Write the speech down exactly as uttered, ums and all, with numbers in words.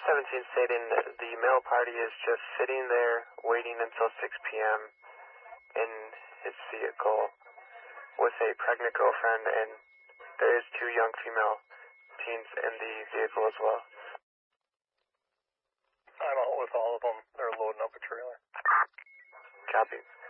seventeen stating that the male party is just sitting there waiting until six p.m. in his vehicle with a pregnant girlfriend, and there is two young female teens in the vehicle as well. I'm out with all of them. They're loading up a trailer. Copy.